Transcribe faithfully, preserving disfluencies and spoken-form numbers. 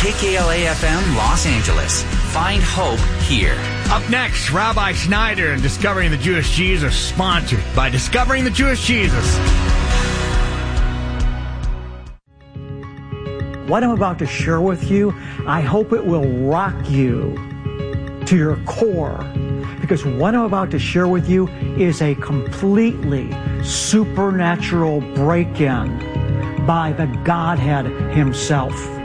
K K L A F M Los Angeles. Find hope here. Up next, Rabbi Schneider and Discovering the Jewish Jesus, sponsored by Discovering the Jewish Jesus. What I'm about to share with you, I hope it will rock you to your core, because what I'm about to share with you is a completely supernatural break-in by the Godhead himself.